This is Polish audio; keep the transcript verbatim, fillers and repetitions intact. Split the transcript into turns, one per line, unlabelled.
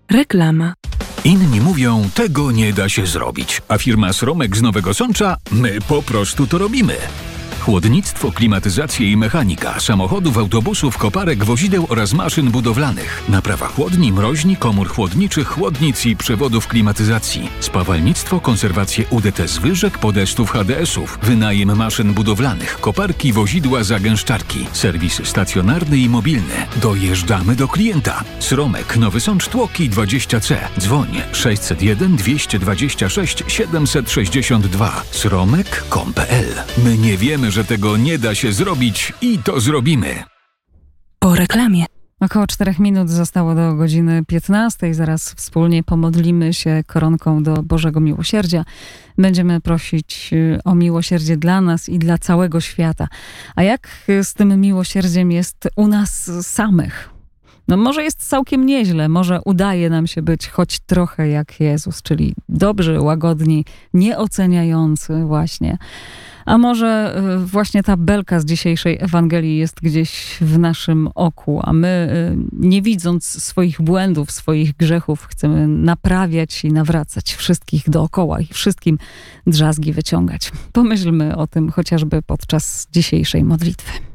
Reklama.
Inni mówią, tego nie da się zrobić, a firma Sromek z Nowego Sącza, my po prostu to robimy. Chłodnictwo, klimatyzację i mechanika samochodów, autobusów, koparek, wozideł oraz maszyn budowlanych. Naprawa chłodni, mroźni, komór chłodniczych, chłodnic i przewodów klimatyzacji. Spawalnictwo, konserwację U D T zwyżek, podestów, H D S-ów. Wynajem maszyn budowlanych, koparki, wozidła, zagęszczarki. Serwis stacjonarny i mobilny. Dojeżdżamy do klienta. Sromek, Nowy Sącz, Tłoki dwadzieścia C. Dzwoń sześćset jeden dwieście dwadzieścia sześć siedemset sześćdziesiąt dwa. sromek kropka com kropka p l. My nie wiemy, że tego nie da się zrobić i to zrobimy.
Po reklamie.
Około czterech minut zostało do godziny piętnastej. Zaraz wspólnie pomodlimy się koronką do Bożego Miłosierdzia. Będziemy prosić o miłosierdzie dla nas i dla całego świata. A jak z tym miłosierdziem jest u nas samych? No może jest całkiem nieźle, może udaje nam się być choć trochę jak Jezus, czyli dobrzy, łagodni, nieoceniający właśnie. A może właśnie ta belka z dzisiejszej Ewangelii jest gdzieś w naszym oku, a my, nie widząc swoich błędów, swoich grzechów, chcemy naprawiać i nawracać wszystkich dookoła i wszystkim drzazgi wyciągać. Pomyślmy o tym chociażby podczas dzisiejszej modlitwy.